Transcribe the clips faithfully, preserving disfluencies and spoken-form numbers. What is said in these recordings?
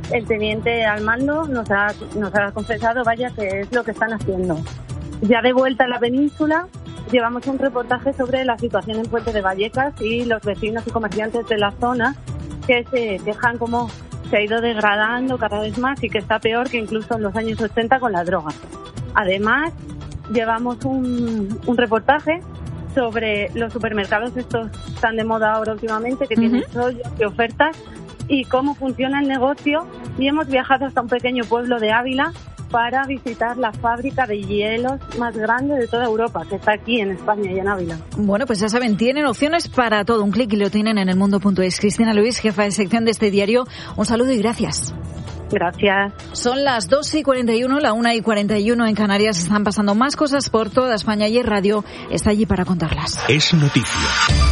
el teniente al mando nos ha, nos ha confesado, vaya, que es lo que están haciendo. Ya de vuelta a la península, llevamos un reportaje sobre la situación en Puente de Vallecas y los vecinos y comerciantes de la zona que se quejan como se ha ido degradando cada vez más y que está peor que incluso en los años ochenta con la droga. Además, llevamos un, un reportaje sobre los supermercados estos tan de moda ahora últimamente, que uh-huh. tienen chollos y ofertas, y cómo funciona el negocio. Y hemos viajado hasta un pequeño pueblo de Ávila para visitar la fábrica de hielos más grande de toda Europa, que está aquí en España y en Ávila. Bueno, pues ya saben, tienen opciones para todo. Un clic y lo tienen en elmundo punto es. Cristina Luis, jefa de sección de este diario, un saludo y gracias. Gracias. Son las dos y cuarenta y uno, la una y cuarenta y uno en Canarias. Están pasando más cosas por toda España y el radio está allí para contarlas. Es noticia.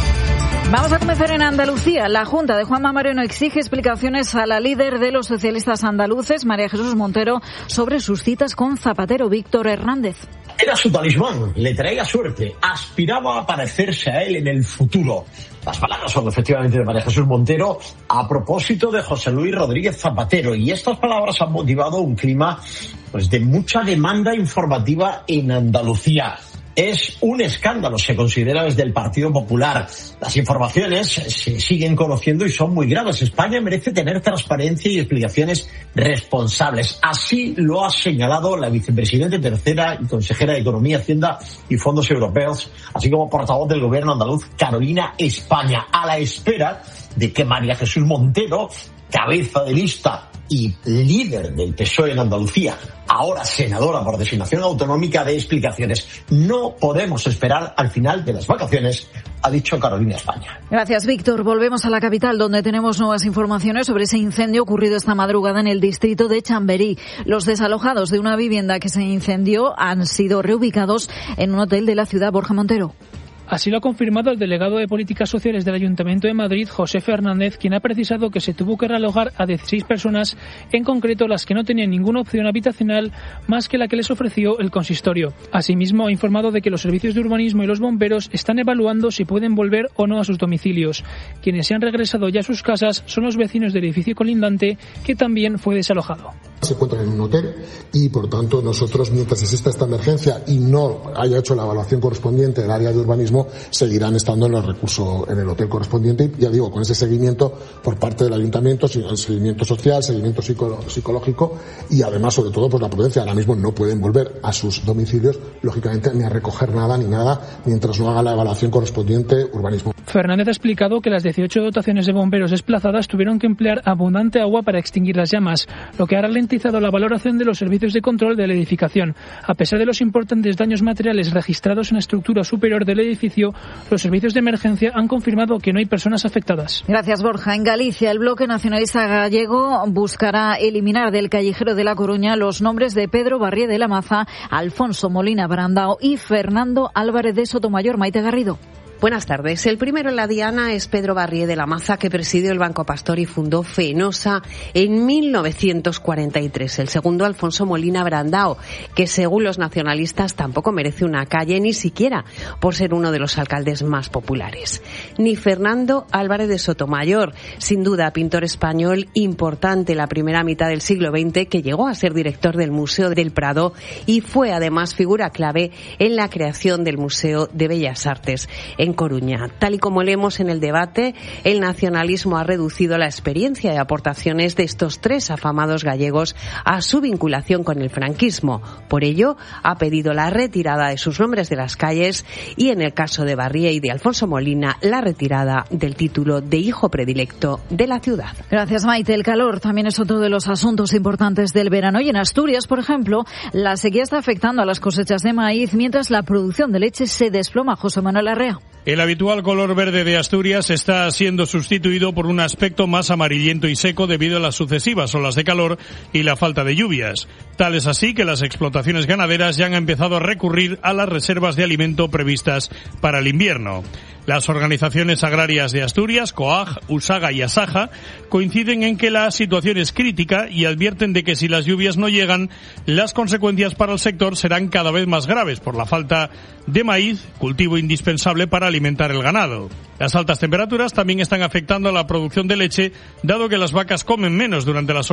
Vamos a comenzar en Andalucía. La Junta de Juanma Moreno exige explicaciones a la líder de los socialistas andaluces, María Jesús Montero, sobre sus citas con Zapatero, Víctor Hernández. Era su talismán, le traía suerte, aspiraba a parecerse a él en el futuro. Las palabras son efectivamente de María Jesús Montero a propósito de José Luis Rodríguez Zapatero, y estas palabras han motivado un clima pues de mucha demanda informativa en Andalucía. Es un escándalo, se considera desde el Partido Popular. Las informaciones se siguen conociendo y son muy graves. España merece tener transparencia y explicaciones responsables. Así lo ha señalado la vicepresidenta tercera y consejera de Economía, Hacienda y Fondos Europeos, así como portavoz del gobierno andaluz, Carolina España, a la espera de que María Jesús Montero, cabeza de lista y líder del P S O E en Andalucía, ahora senadora por designación autonómica, de explicaciones. No podemos esperar al final de las vacaciones, ha dicho Carolina España. Gracias, Víctor. Volvemos a la capital, donde tenemos nuevas informaciones sobre ese incendio ocurrido esta madrugada en el distrito de Chamberí. Los desalojados de una vivienda que se incendió han sido reubicados en un hotel de la ciudad. Borja Montero. Así lo ha confirmado el delegado de Políticas Sociales del Ayuntamiento de Madrid, José Fernández, quien ha precisado que se tuvo que realojar a dieciséis personas, en concreto las que no tenían ninguna opción habitacional más que la que les ofreció el consistorio. Asimismo, ha informado de que los servicios de urbanismo y los bomberos están evaluando si pueden volver o no a sus domicilios. Quienes se han regresado ya a sus casas son los vecinos del edificio colindante, que también fue desalojado. Se encuentran en un hotel y, por tanto, nosotros, mientras exista esta emergencia y no haya hecho la evaluación correspondiente del área de urbanismo, seguirán estando en el recurso, en el hotel correspondiente, y ya digo, con ese seguimiento por parte del ayuntamiento, seguimiento social, seguimiento psicológico y además, sobre todo, pues la prudencia. Ahora mismo no pueden volver a sus domicilios, lógicamente, ni a recoger nada ni nada mientras no haga la evaluación correspondiente urbanismo. Fernández ha explicado que las dieciocho dotaciones de bomberos desplazadas tuvieron que emplear abundante agua para extinguir las llamas, lo que ha ralentizado la valoración de los servicios de control de la edificación. A pesar de los importantes daños materiales registrados en la estructura superior del edificio, los servicios de emergencia han confirmado que no hay personas afectadas. Gracias, Borja. En Galicia, el Bloque Nacionalista Gallego buscará eliminar del callejero de La Coruña los nombres de Pedro Barrié de la Maza, Alfonso Molina Brandao y Fernando Álvarez de Sotomayor. Maite Garrido. Buenas tardes. El primero en la diana es Pedro Barrié de la Maza, que presidió el Banco Pastor y fundó Fenosa en mil novecientos cuarenta y tres. El segundo, Alfonso Molina Brandao, que según los nacionalistas tampoco merece una calle, ni siquiera por ser uno de los alcaldes más populares. Ni Fernando Álvarez de Sotomayor, sin duda pintor español importante en la primera mitad del siglo veinte, que llegó a ser director del Museo del Prado y fue además figura clave en la creación del Museo de Bellas Artes en Coruña. Tal y como leemos en el debate, el nacionalismo ha reducido la experiencia y aportaciones de estos tres afamados gallegos a su vinculación con el franquismo. Por ello, ha pedido la retirada de sus nombres de las calles y, en el caso de Barrié y de Alfonso Molina, la retirada del título de hijo predilecto de la ciudad. Gracias, Maite. El calor también es otro de los asuntos importantes del verano. Y en Asturias, por ejemplo, la sequía está afectando a las cosechas de maíz, mientras la producción de leche se desploma. José Manuel Arrea. El habitual color verde de Asturias está siendo sustituido por un aspecto más amarillento y seco debido a las sucesivas olas de calor y la falta de lluvias. Tal es así que las explotaciones ganaderas ya han empezado a recurrir a las reservas de alimento previstas para el invierno. Las organizaciones agrarias de Asturias, COAG, USAGA y ASAJA, coinciden en que la situación es crítica y advierten de que si las lluvias no llegan, las consecuencias para el sector serán cada vez más graves por la falta de maíz, cultivo indispensable para alimentar el ganado. Las altas temperaturas también están afectando a la producción de leche, dado que las vacas comen menos durante las horas